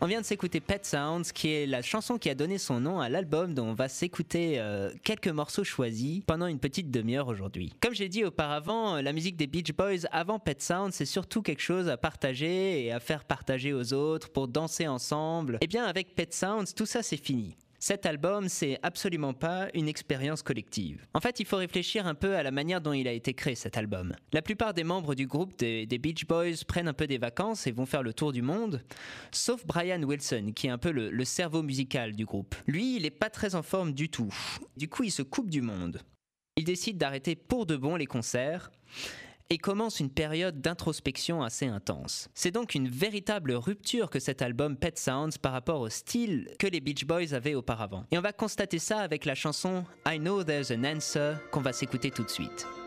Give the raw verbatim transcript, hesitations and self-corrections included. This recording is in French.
On vient de s'écouter Pet Sounds, qui est la chanson qui a donné son nom à l'album dont on va s'écouter euh, quelques morceaux choisis pendant une petite demi-heure aujourd'hui. Comme j'ai dit auparavant, la musique des Beach Boys avant Pet Sounds, c'est surtout quelque chose à partager et à faire partager aux autres pour danser ensemble. Et bien avec Pet Sounds, tout ça c'est fini. Cet album, c'est absolument pas une expérience collective. En fait, il faut réfléchir un peu à la manière dont il a été créé, cet album. La plupart des membres du groupe des, des Beach Boys prennent un peu des vacances et vont faire le tour du monde, sauf Brian Wilson, qui est un peu le, le cerveau musical du groupe. Lui, il est pas très en forme du tout. Du coup, il se coupe du monde. Il décide d'arrêter pour de bon les concerts et commence une période d'introspection assez intense. C'est donc une véritable rupture que cet album Pet Sounds par rapport au style que les Beach Boys avaient auparavant. Et on va constater ça avec la chanson I Know There's an Answer qu'on va s'écouter tout de suite.